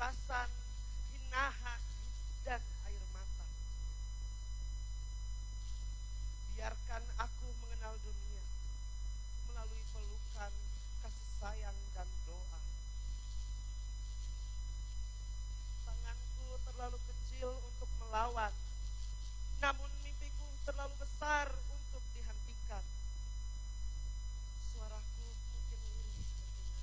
kekerasan, hinaan, dan air mata. Biarkan aku mengenal dunia melalui pelukan, kasih sayang, dan doa. Tanganku terlalu kecil untuk melawan, namun mimpiku terlalu besar untuk dihentikan. Suaraku mungkin lirih terdengar,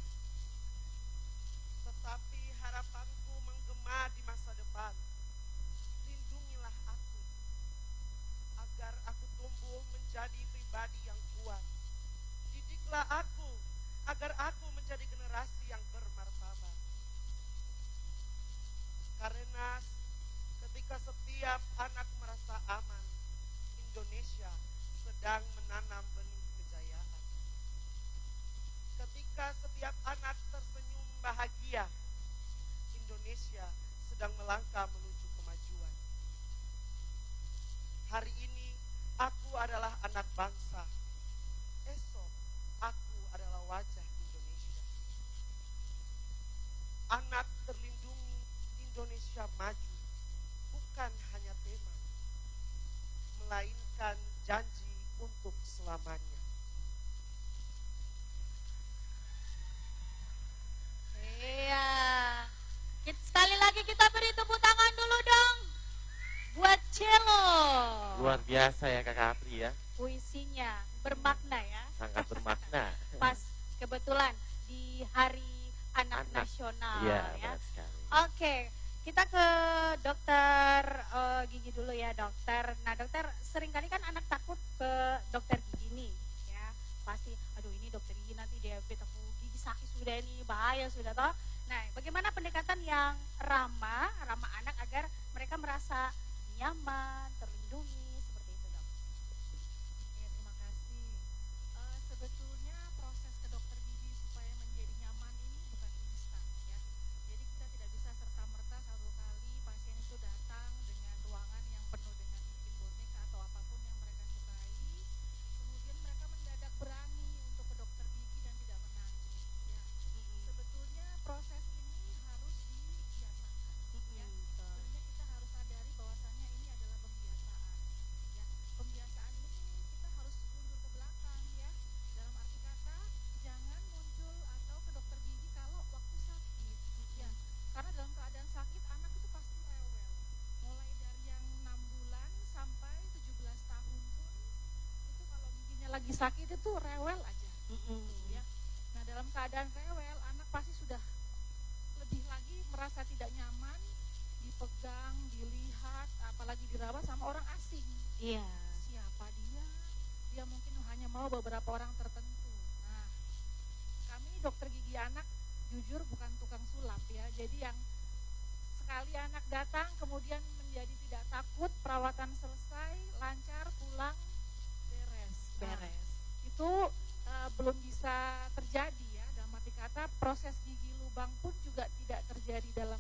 tetapi harapanku menggema di masa depan. Lindungilah aku, agar aku tumbuh menjadi pribadi yang kuat. Didiklah aku, agar aku menjadi generasi yang bermartabat. Karena ketika setiap anak merasa aman, Indonesia sedang menanam benih kejayaan. Ketika setiap anak tersenyum bahagia, Indonesia sedang melangkah menuju kemajuan. Hari ini aku adalah anak bangsa. Esok aku adalah wajah Indonesia. Anak terlindungi, Indonesia maju, bukan hanya tema, melainkan janji untuk selamanya. Iya. Sekali lagi kita beri tepuk tangan dulu dong buat Cello. Luar biasa ya Kakak Apri ya. Puisinya bermakna ya. Sangat bermakna. Pas kebetulan di Hari Anak Nasional Iya, ya. benar sekali. Oke, kita ke dokter gigi dulu ya dokter. Nah dokter, seringkali kan anak takut ke dokter gigi nih ya. Pasti, aduh ini dokter gigi nanti diabetes, aku gigi sakit sudah ini, bahaya sudah toh. Nah bagaimana pendekatan yang ramah anak agar mereka merasa nyaman, terlindungi, seperti itu dok. Ya, terima kasih. Sebetulnya proses ke dokter gigi supaya menjadi nyaman ini bukan instan ya. Jadi kita tidak bisa serta-merta satu kali pasien itu datang dengan ruangan yang penuh dengan mungkin boneka atau apapun yang mereka sukai, kemudian mereka mendadak berani untuk ke dokter gigi dan tidak menangis ya. Sebetulnya proses ini harus dibiasakan ya. Sebenarnya kita harus sadari bahwasannya ini adalah pembiasaan ya. Pembiasaan ini kita harus mundur ke belakang ya. Dalam arti kata jangan muncul atau ke dokter gigi kalau waktu sakit ya. Karena dalam keadaan sakit anak itu pasti rewel. Mulai dari yang 6 bulan sampai 17 tahun pun itu kalau giginya lagi sakit itu rewel aja. Ya. Nah, dalam keadaan rewel anak pasti sudah lebih lagi merasa tidak nyaman dipegang, dilihat, apalagi dirawat sama orang asing. Iya. Siapa dia? Dia mungkin hanya mau beberapa orang tertentu. Nah, kami dokter gigi anak jujur bukan tukang sulap ya. Jadi yang sekali anak datang kemudian menjadi tidak takut, perawatan selesai, lancar, pulang, beres. Beres. Itu belum bisa terjadi ya. Dalam arti kata proses gigi lubang pun juga tidak terjadi dalam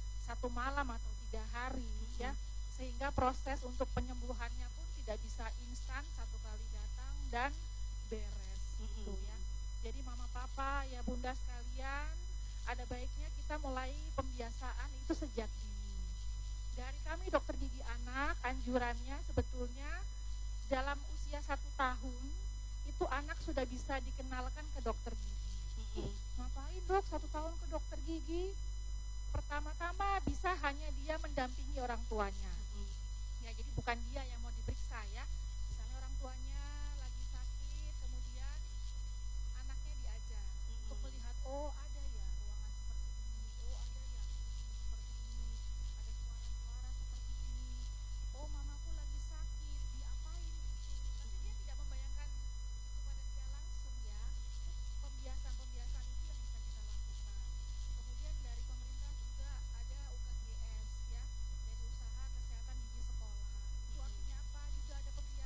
1 malam atau 3 hari ya. Sehingga proses untuk penyembuhannya pun tidak bisa instan, satu kali datang dan beres gitu ya. Jadi mama papa ya bunda sekalian, ada baiknya kita mulai pembiasaan itu sejak dini. Dari kami dokter gigi anak, anjurannya sebetulnya dalam usia 1 tahun itu anak sudah bisa dikenalkan ke dokter gigi. Ngapain dok 1 tahun ke dokter gigi? Pertama-tama bisa hanya dia mendampingi orang tuanya. Ya, jadi bukan dia yang mau diperiksa ya. Misalnya orang tuanya lagi sakit, kemudian anaknya diajak untuk melihat, oh ada ya ruangan seperti ini, oh ada ya seperti ini, ada suara-suara seperti ini, oh mamaku lagi sakit, diapain gitu. Tapi dia tidak membayangkan itu pada dia langsung ya. Pembiasaan-pembiasaan itu yang bisa kita lakukan. Kemudian dari pemerintah juga ada UKGS ya, dari usaha kesehatan gigi sekolah. Itu artinya apa? Juga ada pembiasaan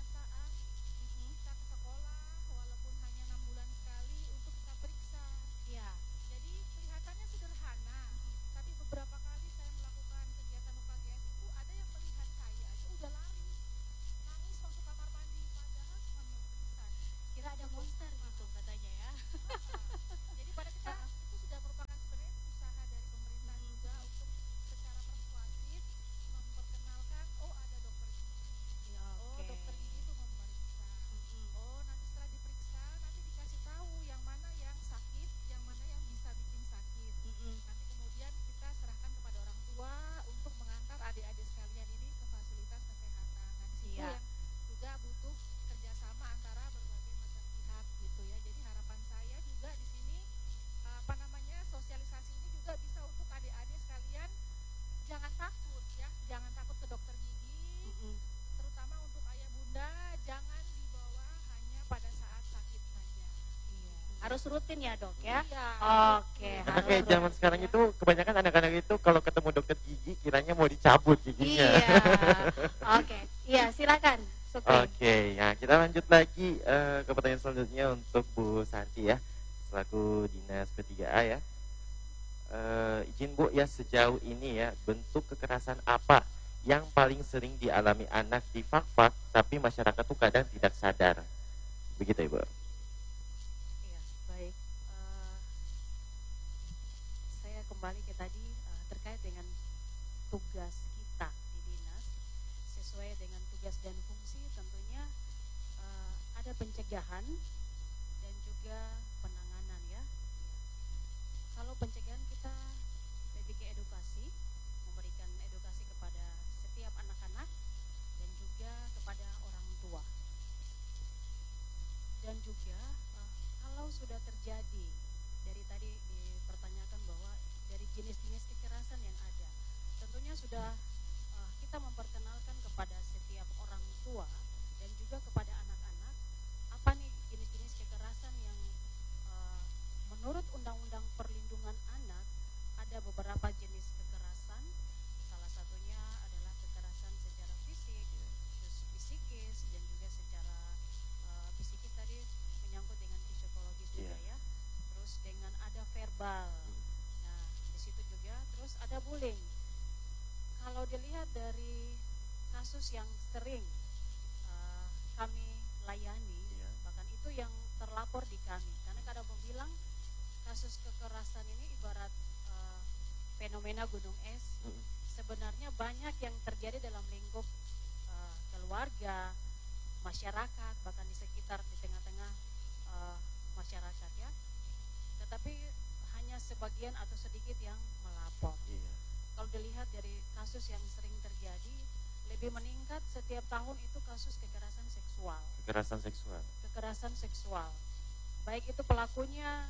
harus rutin ya dok ya. Iya. Oke. Karena harus kayak zaman rutin. sekarang itu kebanyakan anak-anak itu kalau ketemu dokter gigi kiranya mau dicabut giginya. Iya. Oke. Iya silakan. Sukri. Oke, nah kita lanjut lagi ke pertanyaan selanjutnya untuk Bu Santi ya, selaku Dinas P3A ya. Izin Bu ya, sejauh ini ya bentuk kekerasan apa yang paling sering dialami anak di Fak-Fak tapi masyarakat tuh kadang tidak sadar, begitu Ibu? Iya, baik. Saya kembali ke tadi terkait dengan tugas kita di dinas, sesuai dengan tugas dan fungsi tentunya ada pencegahan dan juga penanganan ya. Kalau pencegahan kita lebih ke edukasi, memberikan edukasi kepada setiap anak-anak dan juga kepada orang tua. Dan juga kalau sudah terjadi, dari tadi dipertanyakan bahwa dari jenis-jenis kekerasan yang ada, tentunya sudah kita memperkenalkan kepada setiap orang tua dan juga kepada anak-anak apa nih jenis-jenis kekerasan yang menurut Undang-Undang Perlindungan Anak ada beberapa jenis kekerasan. Salah satunya adalah kekerasan secara fisik, terus psikis, dan juga secara psikis tadi menyangkut dengan psikologis juga ya. Terus dengan ada verbal. Nah, di situ juga terus ada bullying. Kalau dilihat dari kasus yang sering kami layani, bahkan itu yang terlapor di kami. Karena kadang bilang kasus kekerasan ini ibarat fenomena gunung es. Sebenarnya banyak yang terjadi dalam lingkup keluarga, masyarakat, bahkan di sekitar, di tengah-tengah masyarakat ya. Tetapi hanya sebagian atau sedikit yang melapor. Kalau dilihat dari kasus yang sering terjadi, lebih meningkat setiap tahun itu kasus kekerasan seksual. Kekerasan seksual. Baik itu pelakunya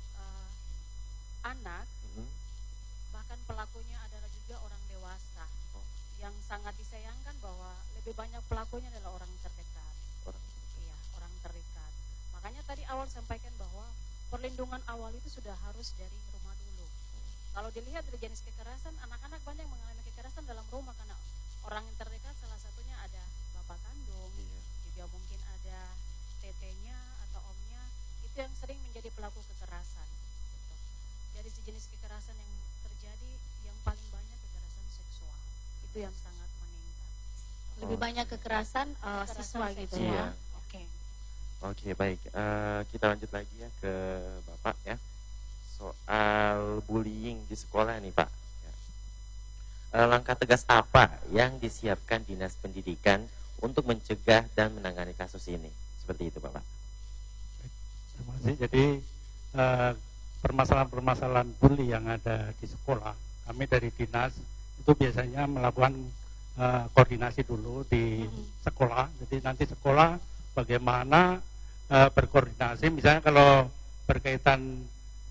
anak, bahkan pelakunya adalah juga orang dewasa. Yang sangat disayangkan bahwa lebih banyak pelakunya adalah orang terdekat. Iya, orang terdekat. Makanya tadi awal sampaikan bahwa perlindungan awal itu sudah harus dari rumah dulu. Kalau dilihat dari jenis kekerasan, anak-anak banyak mengalami kekerasan dalam rumah karena orang yang terdekat, salah satunya ada bapak kandung, juga mungkin ada tetenya atau omnya, itu yang sering menjadi pelaku kekerasan. Dari sejenis kekerasan yang terjadi, yang paling banyak kekerasan seksual, itu yang sangat meningkat. Lebih banyak kekerasan siswa gitu Iya. ya. Oke. Oke, baik. Kita lanjut lagi ya ke Bapak ya. Soal bullying di sekolah nih Pak. Langkah tegas apa yang disiapkan Dinas Pendidikan untuk mencegah dan menangani kasus ini? Seperti itu Bapak. Terima kasih. Jadi permasalahan-permasalahan bully yang ada di sekolah, kami dari dinas itu biasanya melakukan koordinasi dulu di sekolah. Jadi nanti sekolah bagaimana berkoordinasi, misalnya kalau berkaitan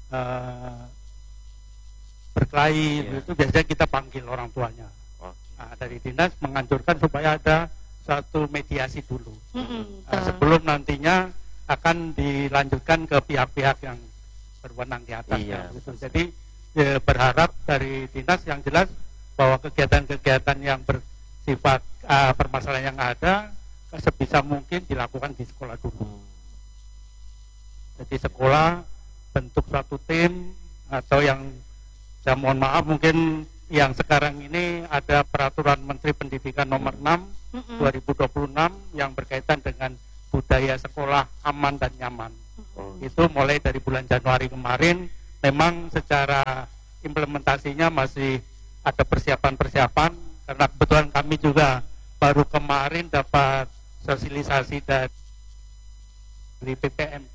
berkelahi itu biasanya kita panggil orang tuanya. Nah, dari dinas menganjurkan supaya ada satu mediasi dulu sebelum nantinya akan dilanjutkan ke pihak-pihak yang berwenang di atas. Gitu. Jadi berharap dari dinas yang jelas bahwa kegiatan-kegiatan yang bersifat permasalahan yang ada sebisa mungkin dilakukan di sekolah dulu. Jadi sekolah bentuk suatu tim, atau yang saya mohon maaf mungkin yang sekarang ini ada peraturan Menteri Pendidikan nomor 6 2026 yang berkaitan dengan budaya sekolah aman dan nyaman. Itu mulai dari bulan Januari kemarin, memang secara implementasinya masih ada persiapan-persiapan, karena kebetulan kami juga baru kemarin dapat sosialisasi dari PPMP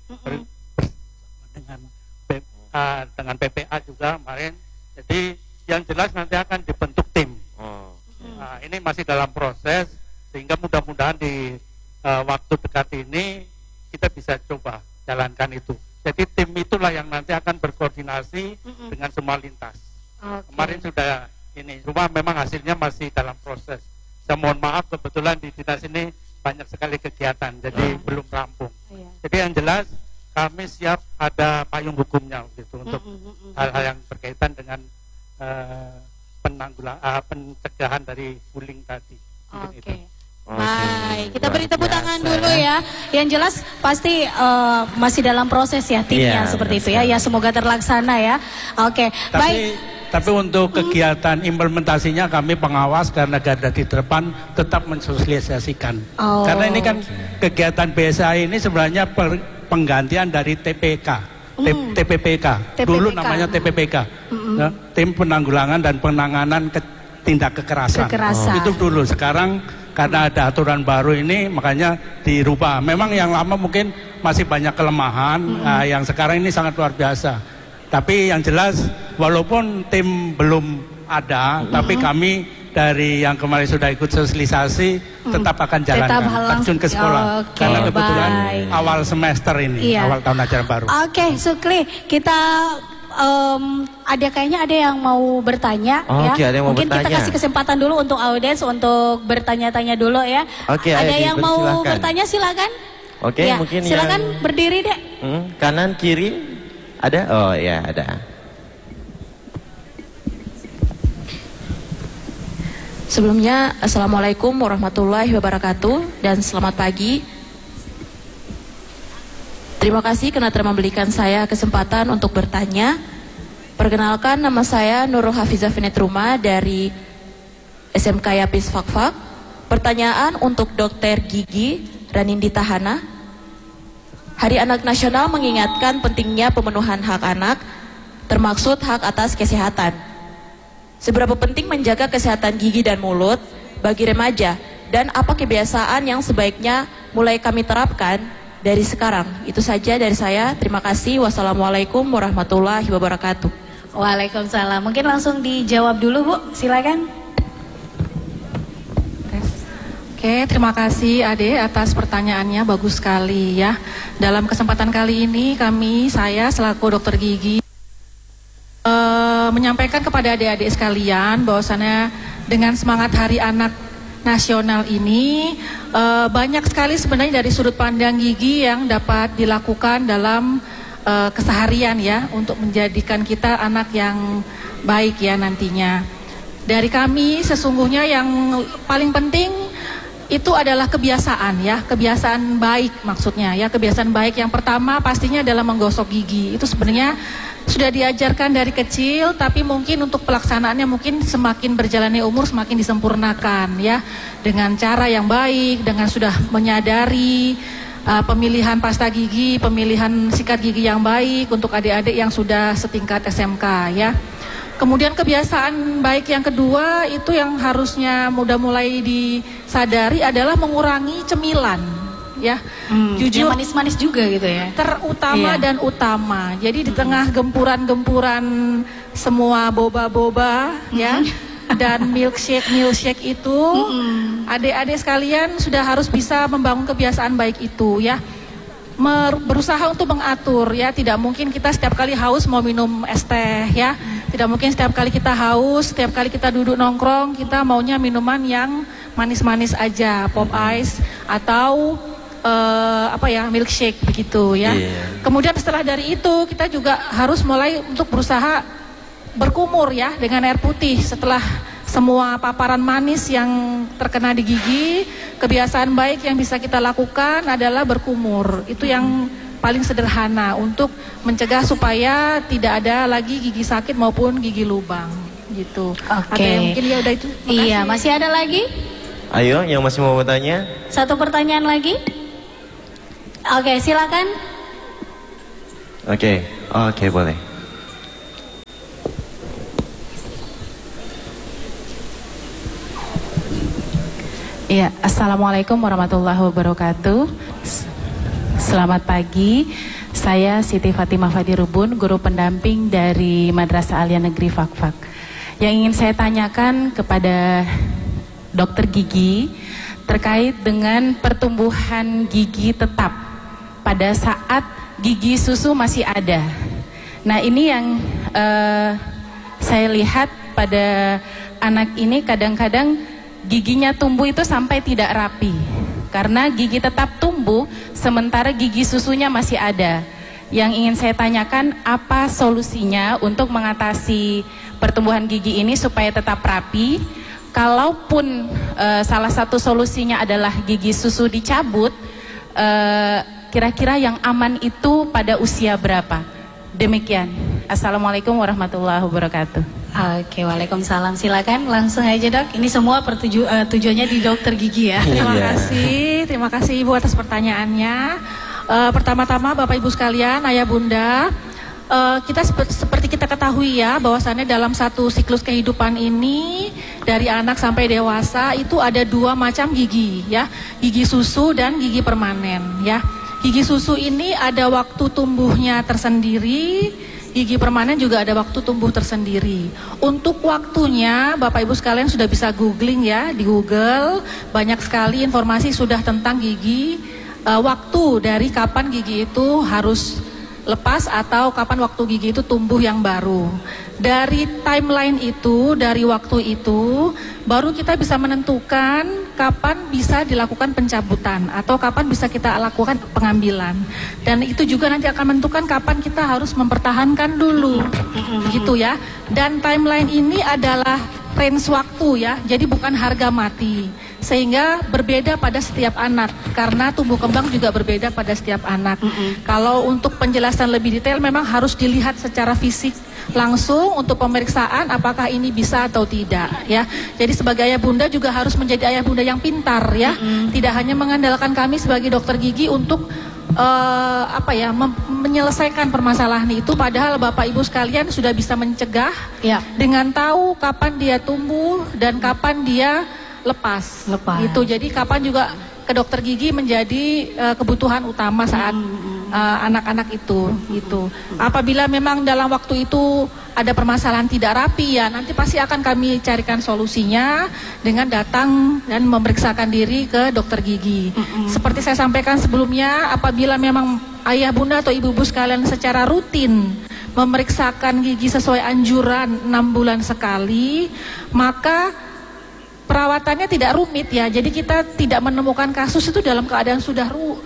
dengan PPA juga kemarin. Jadi yang jelas nanti akan dibentuk tim. Nah, ini masih dalam proses, sehingga mudah-mudahan di waktu dekat ini kita bisa coba jalankan itu. Jadi tim itulah yang nanti akan berkoordinasi dengan semua lintas. Kemarin sudah ini, cuma memang hasilnya masih dalam proses. Saya mohon maaf, kebetulan di dinas ini banyak sekali kegiatan, jadi belum rampung. Jadi yang jelas kami siap ada payung hukumnya gitu untuk hal-hal yang berkaitan dengan pencegahan dari bullying tadi. Oke. Baik, kita beri tepuk tangan dulu ya. Yang jelas pasti masih dalam proses ya timnya seperti itu ya. Ya semoga terlaksana ya. Oke. Baik. Tapi untuk kegiatan implementasinya kami pengawas karena garda di depan tetap mensosialisasikan. Karena ini kan kegiatan BSI ini sebenarnya penggantian dari TPK. TPPK. Dulu namanya TPPK. Ya, tim penanggulangan dan penanganan tindak kekerasan. Itu dulu. Sekarang karena ada aturan baru ini makanya dirubah. Memang yang lama mungkin masih banyak kelemahan, yang sekarang ini sangat luar biasa. Tapi yang jelas walaupun tim belum ada, tapi kami dari yang kemarin sudah ikut sosialisasi tetap akan jalankan, terjun ke sekolah. Karena kebetulan awal semester ini, awal tahun ajaran baru. Oke, Sukli, kita kayaknya ada yang mau bertanya ya. Ada yang mau mungkin bertanya. Kita kasih kesempatan dulu untuk audiens untuk bertanya-tanya dulu ya. Ada yang mau bertanya silakan. Oke, ya, mungkin silakan berdiri deh. Kanan kiri ada? Oh ya ada. Sebelumnya, Assalamualaikum warahmatullahi wabarakatuh dan selamat pagi. Terima kasih karena telah memberikan saya kesempatan untuk bertanya. Perkenalkan, nama saya Nurul Hafizah Finetruma dari SMK Yapis Fakfak. Pertanyaan untuk Dr. Gigi Ranindi Tahana. Hari Anak Nasional mengingatkan pentingnya pemenuhan hak anak, termaksud hak atas kesehatan. Seberapa penting menjaga kesehatan gigi dan mulut bagi remaja, dan apa kebiasaan yang sebaiknya mulai kami terapkan dari sekarang? Itu saja dari saya. Terima kasih. Wassalamualaikum warahmatullahi wabarakatuh. Waalaikumsalam. Mungkin langsung dijawab dulu Bu, silakan. Oke, terima kasih Ade atas pertanyaannya, bagus sekali ya. Dalam kesempatan kali ini saya selaku dokter gigi menyampaikan kepada adik-adik sekalian bahwasannya dengan semangat Hari Anak Nasional ini banyak sekali sebenarnya dari sudut pandang gigi yang dapat dilakukan dalam keseharian ya untuk menjadikan kita anak yang baik ya nantinya. Dari kami sesungguhnya yang paling penting itu adalah kebiasaan ya, kebiasaan baik maksudnya ya. Kebiasaan baik yang pertama pastinya adalah menggosok gigi. Itu sebenarnya sudah diajarkan dari kecil, tapi mungkin untuk pelaksanaannya mungkin semakin berjalannya umur semakin disempurnakan ya. Dengan cara yang baik, dengan sudah menyadari pemilihan pasta gigi, pemilihan sikat gigi yang baik untuk adik-adik yang sudah setingkat SMK ya. Kemudian kebiasaan baik yang kedua itu yang harusnya udah mulai disadari adalah mengurangi cemilan ya. Jujur manis-manis juga gitu ya. Terutama dan utama. Jadi di tengah gempuran-gempuran semua boba-boba ya dan milkshake itu adik-adik sekalian sudah harus bisa membangun kebiasaan baik itu ya. Berusaha untuk mengatur ya, tidak mungkin kita setiap kali haus mau minum es teh ya, tidak mungkin setiap kali kita haus, setiap kali kita duduk nongkrong kita maunya minuman yang manis-manis aja, pop ice atau milkshake begitu ya. Kemudian setelah dari itu kita juga harus mulai untuk berusaha berkumur ya dengan air putih setelah semua paparan manis yang terkena di gigi. Kebiasaan baik yang bisa kita lakukan adalah berkumur. Itu yang paling sederhana untuk mencegah supaya tidak ada lagi gigi sakit maupun gigi lubang gitu. Oke. Mungkin ya udah itu. Makasih. Iya, masih ada lagi? Ayo, yang masih mau bertanya? Satu pertanyaan lagi? Oke, silakan. Oke, boleh. Iya, Assalamualaikum warahmatullahi wabarakatuh. Selamat pagi, saya Siti Fatimah Fadirubun, guru pendamping dari Madrasah Alia Negeri Fakfak. Yang ingin saya tanyakan kepada dokter gigi terkait dengan pertumbuhan gigi tetap pada saat gigi susu masih ada. Nah, ini yang saya lihat pada anak ini kadang-kadang giginya tumbuh itu sampai tidak rapi karena gigi tetap tumbuh sementara gigi susunya masih ada. Yang ingin saya tanyakan, apa solusinya untuk mengatasi pertumbuhan gigi ini supaya tetap rapi? Kalaupun salah satu solusinya adalah gigi susu dicabut, kira-kira yang aman itu pada usia berapa? Demikian. Assalamualaikum warahmatullahi wabarakatuh. Oke, waalaikumsalam. Silakan langsung aja dok. Ini semua tujuannya di dokter gigi ya. Terima kasih Ibu atas pertanyaannya. Pertama-tama Bapak Ibu sekalian, Ayah Bunda, kita seperti kita ketahui ya, bahwasannya dalam satu siklus kehidupan ini dari anak sampai dewasa itu ada 2 macam gigi ya, gigi susu dan gigi permanen ya. Gigi susu ini ada waktu tumbuhnya tersendiri, gigi permanen juga ada waktu tumbuh tersendiri. Untuk waktunya Bapak Ibu sekalian sudah bisa googling ya, di Google banyak sekali informasi sudah tentang gigi, waktu dari kapan gigi itu harus lepas atau kapan waktu gigi itu tumbuh yang baru. Dari timeline itu, dari waktu itu, baru kita bisa menentukan kapan bisa dilakukan pencabutan atau kapan bisa kita lakukan pengambilan. Dan itu juga nanti akan menentukan kapan kita harus mempertahankan dulu, gitu ya. Dan timeline ini adalah range waktu ya, jadi bukan harga mati. Sehingga berbeda pada setiap anak, karena tumbuh kembang juga berbeda pada setiap anak. Kalau untuk penjelasan lebih detail memang harus dilihat secara fisik langsung untuk pemeriksaan apakah ini bisa atau tidak ya. Jadi sebagai ayah bunda juga harus menjadi ayah bunda yang pintar ya. Tidak hanya mengandalkan kami sebagai dokter gigi untuk menyelesaikan permasalahan itu, padahal Bapak Ibu sekalian sudah bisa mencegah ya, dengan tahu kapan dia tumbuh dan kapan dia lepas. Itu jadi kapan juga ke dokter gigi menjadi kebutuhan utama saat anak-anak itu gitu. Apabila memang dalam waktu itu ada permasalahan tidak rapi ya, nanti pasti akan kami carikan solusinya dengan datang dan memeriksakan diri ke dokter gigi. Seperti saya sampaikan sebelumnya, apabila memang ayah bunda atau ibu-ibu sekalian secara rutin memeriksakan gigi sesuai anjuran 6 bulan sekali, maka perawatannya tidak rumit ya. Jadi kita tidak menemukan kasus itu dalam keadaan sudah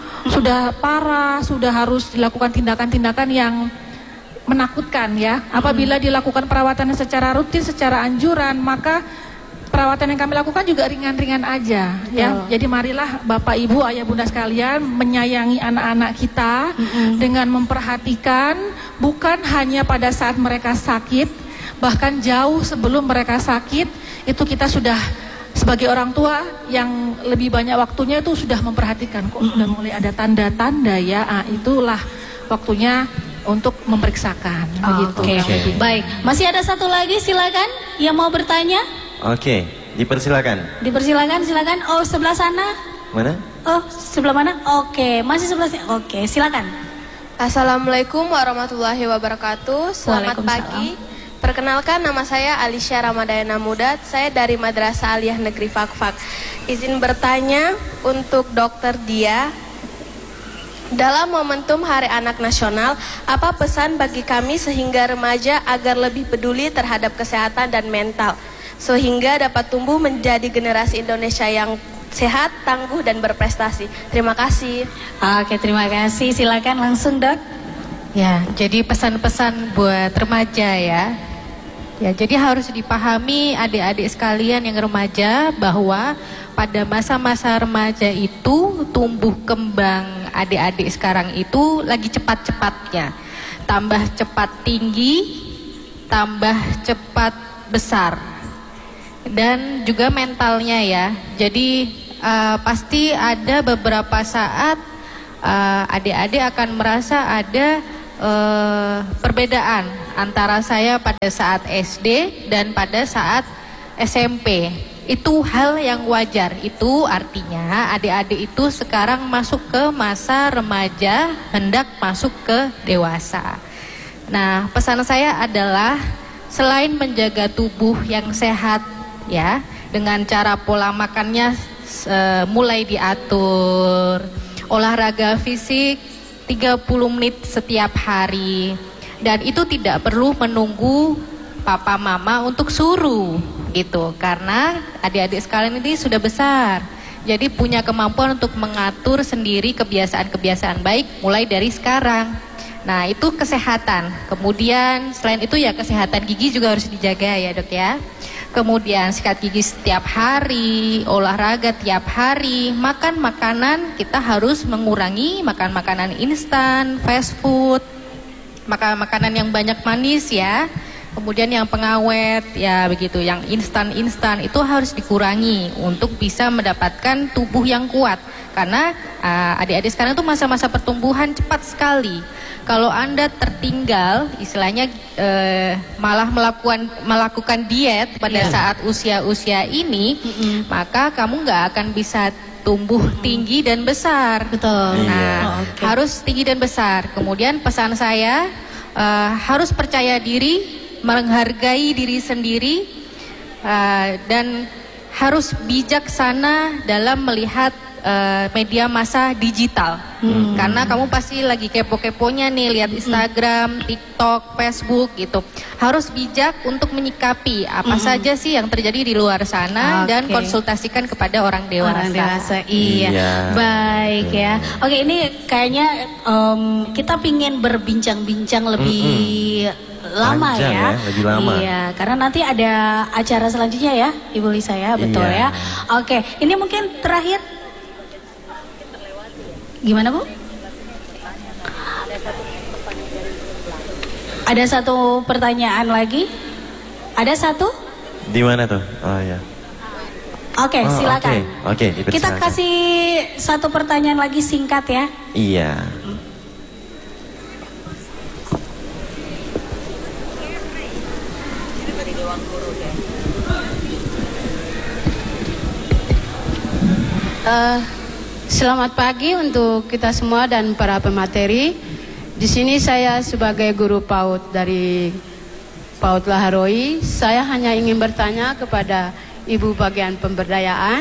parah, sudah harus dilakukan tindakan-tindakan yang menakutkan ya. Apabila dilakukan perawatannya secara rutin, secara anjuran, maka perawatan yang kami lakukan juga ringan-ringan aja ya. Jadi marilah Bapak Ibu, Ayah Bunda sekalian menyayangi anak-anak kita dengan memperhatikan, bukan hanya pada saat mereka sakit, bahkan jauh sebelum mereka sakit itu kita sudah sebagai orang tua yang lebih banyak waktunya itu sudah memperhatikan, kok sudah mulai ada tanda-tanda ya, itulah waktunya untuk memeriksakan. Oke. Baik, masih ada satu lagi, silakan yang mau bertanya. Oke, dipersilakan. Silakan. Oh, sebelah sana. Mana? Oh, sebelah mana? Oke, masih sebelah sini. Oke, silakan. Assalamualaikum warahmatullahi wabarakatuh. Selamat pagi. Perkenalkan, nama saya Alisya Ramadayana Mudat. Saya dari Madrasah Aliyah Negeri Fakfak. Izin bertanya untuk Dokter Dia. Dalam momentum Hari Anak Nasional, apa pesan bagi kami sehingga remaja agar lebih peduli terhadap kesehatan dan mental, sehingga dapat tumbuh menjadi generasi Indonesia yang sehat, tangguh, dan berprestasi. Terima kasih. Oke, terima kasih. Silakan langsung, Dok. Ya, jadi pesan-pesan buat remaja ya. Ya, jadi harus dipahami adik-adik sekalian yang remaja bahwa pada masa-masa remaja itu tumbuh kembang adik-adik sekarang itu lagi cepat-cepatnya. Tambah cepat tinggi, tambah cepat besar. Dan juga mentalnya ya. Jadi pasti ada beberapa saat adik-adik akan merasa ada perbedaan antara saya pada saat SD dan pada saat SMP. Itu hal yang wajar. Itu artinya adik-adik itu sekarang masuk ke masa remaja, hendak masuk ke dewasa. Nah, pesan saya adalah selain menjaga tubuh yang sehat ya, dengan cara pola makannya mulai diatur, olahraga fisik 30 menit setiap hari, dan itu tidak perlu menunggu papa mama untuk suruh gitu, karena adik-adik sekalian ini sudah besar, jadi punya kemampuan untuk mengatur sendiri kebiasaan-kebiasaan baik mulai dari sekarang. Nah, itu kesehatan. Kemudian selain itu ya kesehatan gigi juga harus dijaga ya, Dok ya. Kemudian sikat gigi setiap hari, olahraga tiap hari, makan makanan kita harus mengurangi makan makanan instan, fast food, makan makanan yang banyak manis ya. Kemudian yang pengawet ya begitu, yang instan itu harus dikurangi untuk bisa mendapatkan tubuh yang kuat. Karena adik-adik sekarang tuh masa-masa pertumbuhan cepat sekali. Kalau Anda tertinggal, istilahnya malah melakukan diet pada saat usia-usia ini, maka kamu nggak akan bisa tumbuh tinggi dan besar. Betul. Nah, harus tinggi dan besar. Kemudian pesan saya harus percaya diri, menghargai diri sendiri, dan harus bijaksana dalam melihat media massa digital. Karena kamu pasti lagi kepo-keponya nih, lihat Instagram, TikTok, Facebook gitu. Harus bijak untuk menyikapi apa saja sih yang terjadi di luar sana dan konsultasikan kepada orang dewasa. Orang dewasa, iya. Baik ya. Oke, ini kayaknya kita pingin berbincang-bincang lebih lama ya. Lebih lama. Iya, karena nanti ada acara selanjutnya ya, Ibu Lisa ya, betul ya. Oke, ini mungkin terakhir. Gimana Bu? Ada satu pertanyaan lagi? Ada satu? Di mana tuh? Oh ya. Oke, silakan. Oke, kita kasih satu pertanyaan lagi singkat ya. Iya. Selamat pagi untuk kita semua dan para pemateri. Di sini saya sebagai guru PAUD dari PAUD Laharoi. Saya hanya ingin bertanya kepada Ibu bagian pemberdayaan.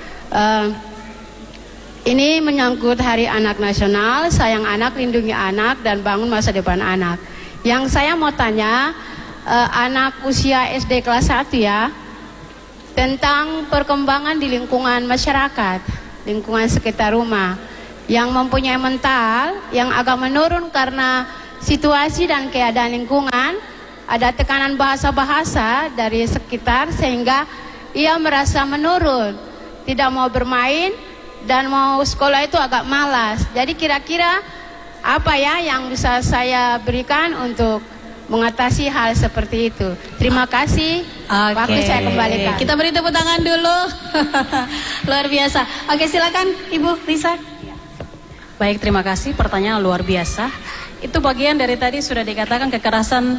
Ini menyangkut Hari Anak Nasional, sayang anak, lindungi anak, dan bangun masa depan anak. Yang saya mau tanya, anak usia SD kelas 1 ya, tentang perkembangan di lingkungan masyarakat, lingkungan sekitar rumah, yang mempunyai mental yang agak menurun karena situasi dan keadaan lingkungan, ada tekanan bahasa-bahasa dari sekitar sehingga ia merasa menurun, tidak mau bermain dan mau sekolah itu agak malas. Jadi kira-kira apa ya yang bisa saya berikan untuk mengatasi hal seperti itu? Terima kasih. Waktu saya kembalikan. Kita beri tepuk tangan dulu. Luar biasa. Oke, silakan Ibu Lisa. Baik, terima kasih. Pertanyaan luar biasa. Itu bagian dari tadi sudah dikatakan kekerasan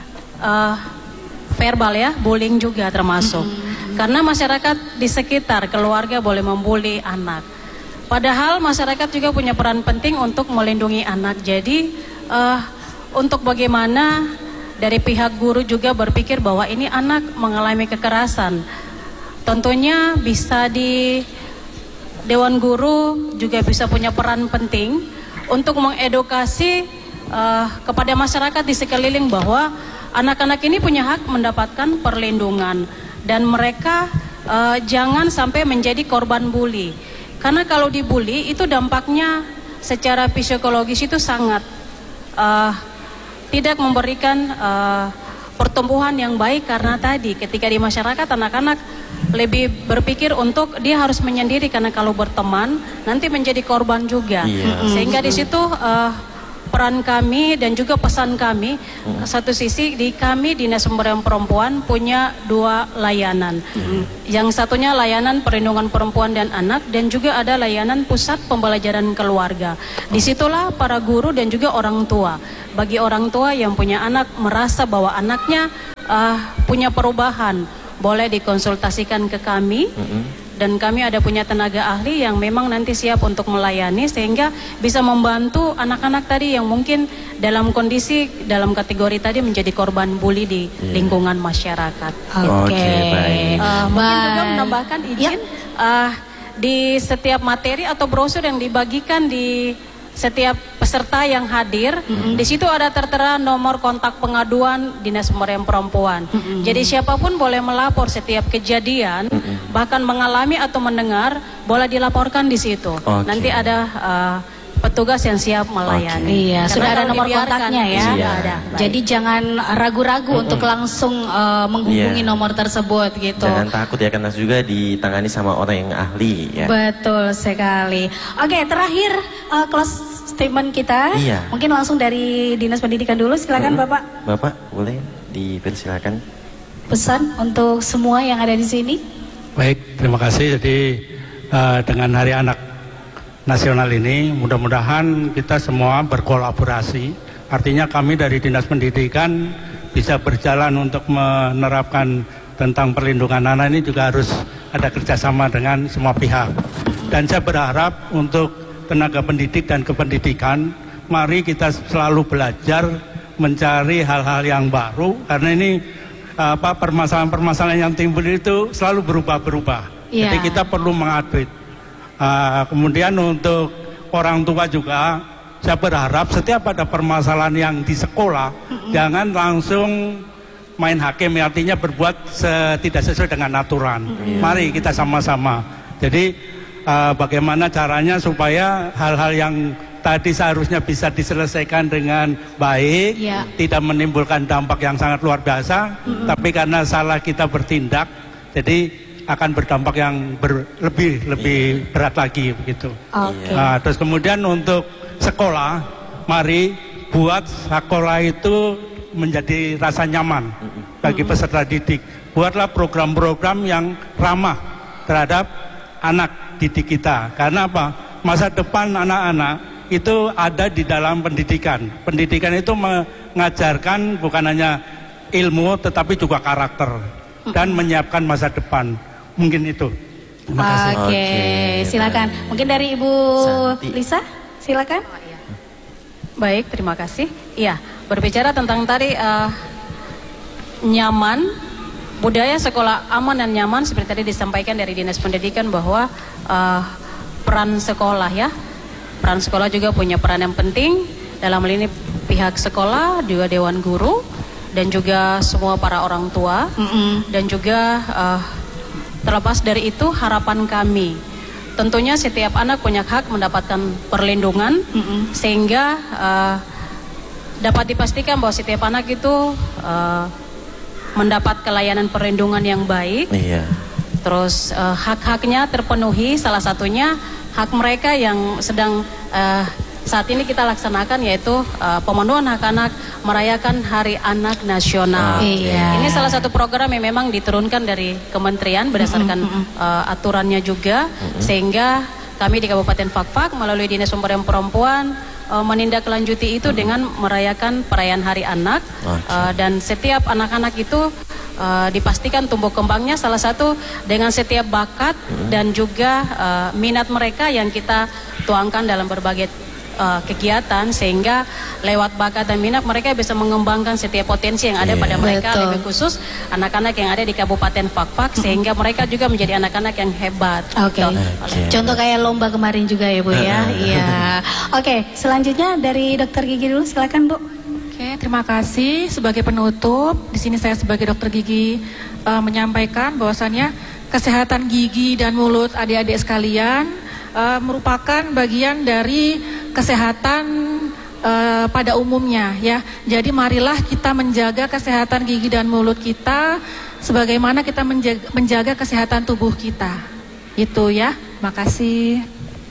verbal ya, bullying juga termasuk. Karena masyarakat di sekitar keluarga boleh membuli anak. Padahal masyarakat juga punya peran penting untuk melindungi anak. Jadi untuk bagaimana dari pihak guru juga berpikir bahwa ini anak mengalami kekerasan. Tentunya bisa di Dewan Guru juga bisa punya peran penting untuk mengedukasi kepada masyarakat di sekeliling bahwa anak-anak ini punya hak mendapatkan perlindungan dan mereka jangan sampai menjadi korban bully. Karena kalau dibully itu dampaknya secara psikologis itu sangat tidak memberikan pertumbuhan yang baik, karena tadi ketika di masyarakat anak-anak lebih berpikir untuk dia harus menyendiri karena kalau berteman nanti menjadi korban juga. Sehingga di situ peran kami dan juga pesan kami, satu sisi di kami Dinas Pemberdayaan Perempuan punya 2 layanan. Yang satunya layanan perlindungan perempuan dan anak, dan juga ada layanan pusat pembelajaran keluarga. Disitulah para guru dan juga orang tua. Bagi orang tua yang punya anak merasa bahwa anaknya punya perubahan, boleh dikonsultasikan ke kami. Dan kami ada punya tenaga ahli yang memang nanti siap untuk melayani sehingga bisa membantu anak-anak tadi yang mungkin dalam kondisi, dalam kategori tadi menjadi korban bully di lingkungan masyarakat. Oke, baik. Mungkin juga menambahkan izin di setiap materi atau brosur yang dibagikan di setiap peserta yang hadir, di situ ada tertera nomor kontak pengaduan Dinas Pemberdayaan Perempuan. Jadi siapapun boleh melapor setiap kejadian, bahkan mengalami atau mendengar, boleh dilaporkan di situ. Nanti ada petugas yang siap melayani. Iya, sudah ada nomor kontaknya ya. Sudah ada. Jadi jangan ragu-ragu untuk langsung menghubungi nomor tersebut gitu. Jangan takut ya, karena juga ditangani sama orang yang ahli ya. Betul sekali. Oke, terakhir close statement kita. Iya. Mungkin langsung dari Dinas Pendidikan dulu, silakan Bapak. Bapak boleh dipersilakan. Pesan untuk semua yang ada di sini. Baik, terima kasih. Jadi dengan Hari Anak Nasional ini mudah-mudahan kita semua berkolaborasi. Artinya kami dari Dinas Pendidikan bisa berjalan untuk menerapkan tentang perlindungan anak ini juga harus ada kerjasama dengan semua pihak. Dan saya berharap untuk tenaga pendidik dan kependidikan, mari kita selalu belajar mencari hal-hal yang baru, karena ini permasalahan-permasalahan yang timbul itu selalu berubah-berubah. Jadi kita perlu mengupdate. Kemudian untuk orang tua juga, saya berharap setiap ada permasalahan yang di sekolah, jangan langsung main hakim, artinya berbuat tidak sesuai dengan aturan. Mari kita sama-sama. Jadi bagaimana caranya supaya hal-hal yang tadi seharusnya bisa diselesaikan dengan baik, tidak menimbulkan dampak yang sangat luar biasa, tapi karena salah kita bertindak, jadi akan berdampak yang lebih berat lagi begitu. Terus kemudian untuk sekolah, mari buat sekolah itu menjadi rasa nyaman bagi peserta didik. Buatlah program-program yang ramah terhadap anak didik kita. Karena apa? Masa depan anak-anak itu ada di dalam pendidikan. Pendidikan itu mengajarkan bukan hanya ilmu tetapi juga karakter dan menyiapkan masa depan. Mungkin itu. Terima kasih. Oke, silakan. Mungkin dari Ibu Lisa, silakan. Baik, terima kasih. Iya, berbicara tentang tadi nyaman, budaya sekolah aman dan nyaman, seperti tadi disampaikan dari Dinas Pendidikan bahwa peran sekolah ya, peran sekolah juga punya peran yang penting dalam hal ini pihak sekolah, juga Dewan Guru dan juga semua para orang tua dan juga terlepas dari itu harapan kami tentunya setiap anak punya hak mendapatkan perlindungan sehingga dapat dipastikan bahwa setiap anak itu mendapat kelayanan perlindungan yang baik. Terus hak-haknya terpenuhi, salah satunya hak mereka yang sedang saat ini kita laksanakan yaitu pemenuhan hak anak merayakan Hari Anak Nasional. Ini salah satu program yang memang diturunkan dari kementerian berdasarkan aturannya juga, sehingga kami di Kabupaten Fakfak melalui Dinas Pemberdayaan Perempuan menindaklanjuti itu dengan merayakan perayaan Hari Anak, dan setiap anak-anak itu dipastikan tumbuh kembangnya salah satu dengan setiap bakat dan juga minat mereka yang kita tuangkan dalam berbagai kegiatan, sehingga lewat bakat dan minat mereka bisa mengembangkan setiap potensi yang ada pada mereka, lebih khusus anak-anak yang ada di Kabupaten Fakfak, sehingga mereka juga menjadi anak-anak yang hebat. Contoh kayak lomba kemarin juga ya Bu ya. Oke, selanjutnya dari Dokter Gigi dulu, silakan Bu. Oke, terima kasih. Sebagai penutup, di sini saya sebagai dokter gigi menyampaikan bahwasannya kesehatan gigi dan mulut adik-adik sekalian merupakan bagian dari kesehatan pada umumnya ya. Jadi marilah kita menjaga kesehatan gigi dan mulut kita sebagaimana kita menjaga kesehatan tubuh kita. Itu ya. Makasih.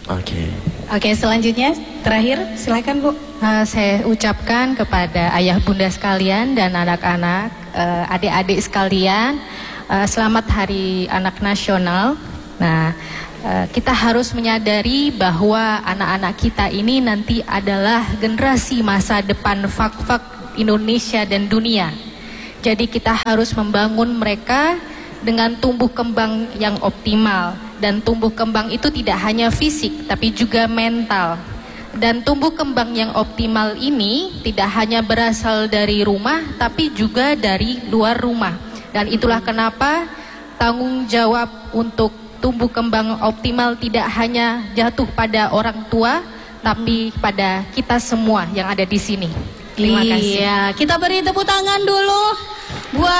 Oke, selanjutnya terakhir silakan Bu. Saya ucapkan kepada ayah bunda sekalian dan anak-anak, adik-adik sekalian, selamat Hari Anak Nasional. Nah, kita harus menyadari bahwa anak-anak kita ini nanti adalah generasi masa depan Fakfak Indonesia dan dunia. Jadi kita harus membangun mereka dengan tumbuh kembang yang optimal. Dan tumbuh kembang itu tidak hanya fisik tapi juga mental. Dan tumbuh kembang yang optimal ini tidak hanya berasal dari rumah tapi juga dari luar rumah. Dan itulah kenapa tanggung jawab untuk tumbuh kembang optimal tidak hanya jatuh pada orang tua tapi pada kita semua yang ada di sini. Terima kasih. Kita beri tepuk tangan dulu buat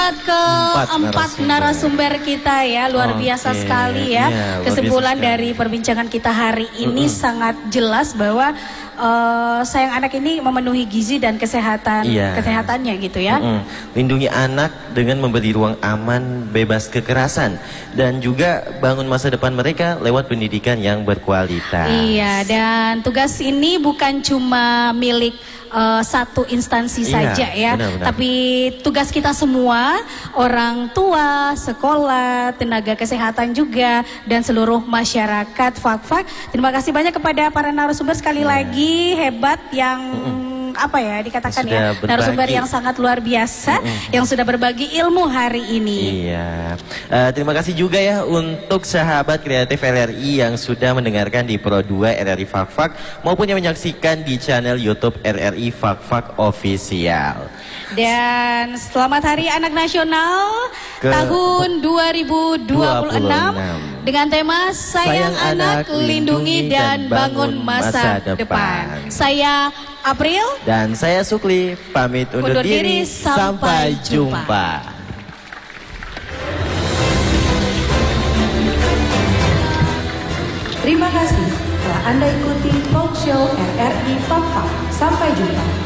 banget ke empat narasumber kita ya, luar biasa sekali ya. Kesimpulan dari perbincangan kita hari ini sangat jelas bahwa sayang anak ini memenuhi gizi dan kesehatannya gitu ya. Lindungi anak dengan memberi ruang aman, bebas kekerasan, dan juga bangun masa depan mereka lewat pendidikan yang berkualitas. Iya, dan tugas ini bukan cuma milik satu instansi saja ya, tapi tugas kita semua, orang tua, sekolah, tenaga kesehatan juga, dan seluruh masyarakat Fak-Fak. Terima kasih banyak kepada para narasumber, sekali lagi hebat yang apa ya dikatakan ya, narasumber yang sangat luar biasa yang sudah berbagi ilmu hari ini. Iya. Terima kasih juga ya untuk sahabat kreatif RRI yang sudah mendengarkan di Pro 2 RRI Fak-Fak maupun yang menyaksikan di channel YouTube RRI Fak-Fak Official. Dan selamat Hari Anak Nasional tahun 2026 dengan tema Sayang Anak, Lindungi dan Bangun Masa Depan. Saya April dan saya Sukli pamit undur diri. Sampai jumpa. Terima kasih telah Anda ikuti talk show RRI Fak-Fak. Sampai jumpa.